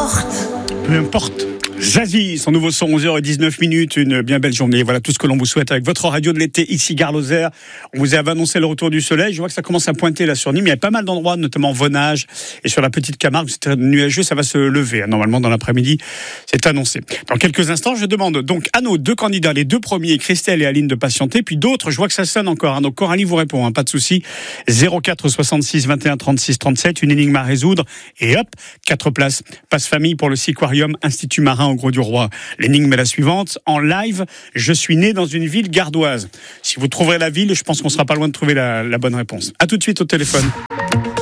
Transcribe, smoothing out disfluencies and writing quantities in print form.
Peu importe. Zazie, son nouveau son, 11h19, une bien belle journée. Voilà tout ce que l'on vous souhaite avec votre radio de l'été, ici Gare Lozère. On vous avait annoncé le retour du soleil. Je vois que ça commence à pointer là sur Nîmes. Il y a pas mal d'endroits, notamment Vonage et sur la petite Camargue. C'est nuageux, ça va se lever. Normalement, dans l'après-midi, c'est annoncé. Dans quelques instants, je demande donc à nos deux candidats, les deux premiers, Christelle et Aline, de patienter. Puis d'autres, je vois que ça sonne encore. Donc Coralie vous répond, pas de souci. 04 66 21 36 37, une énigme à résoudre. Et hop, 4 places. Passe famille pour le Siquarium, Institut Marin au Gros-du-Roi. L'énigme est la suivante. En live, je suis né dans une ville gardoise. Si vous trouverez la ville, je pense qu'on sera pas loin de trouver la bonne réponse. À tout de suite au téléphone.